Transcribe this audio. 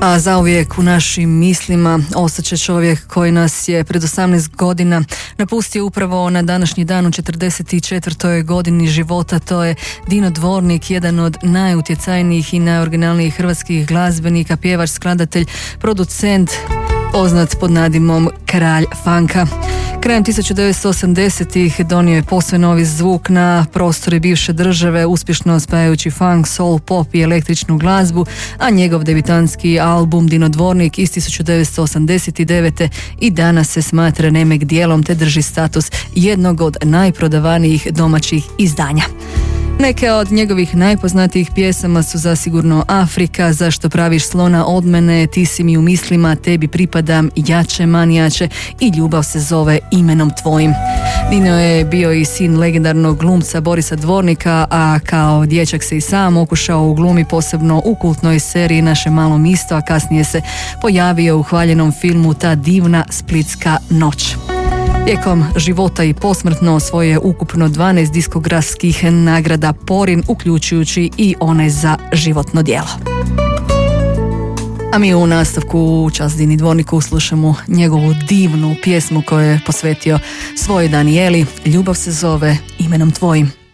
A zauvijek u našim mislima ostaće čovjek koji nas je pred 18 godina napustio upravo na današnji dan u 44. godini života. To je Dino Dvornik, jedan od najutjecajnijih i najoriginalnijih hrvatskih glazbenika, pjevač, skladatelj, producent, poznat pod nadimom Kralj funka. Krajem 1980-ih donio je posve novi zvuk na prostore bivše države, uspješno spajajući funk, soul, pop i električnu glazbu, a njegov debitanski album Dino Dvornik iz 1989. i danas se smatra remek dijelom te drži status jednog od najprodavanijih domaćih izdanja. Neke od njegovih najpoznatijih pjesama su zasigurno Afrika, Zašto praviš slona od mene, Ti si mi u mislima, Tebi pripadam, Jače manijače i Ljubav se zove imenom tvojim. Dino je bio i sin legendarnog glumca Borisa Dvornika, a kao dječak se i sam okušao u glumi, posebno u kultnoj seriji Naše malo misto, a kasnije se pojavio u hvaljenom filmu Ta divna splitska noć. Tijekom života i posmrtno osvojio je ukupno 12 diskografskih nagrada Porin, uključujući i one za životno djelo. A mi u nastavku čast Dini Dvorniku slušamo njegovu divnu pjesmu koju je posvetio svojoj Danijeli. Ljubav se zove imenom tvojim.